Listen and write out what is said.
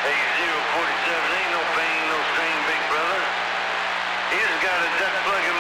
Hey, 047, ain't no pain, no strain, big brother. He's got a duck plug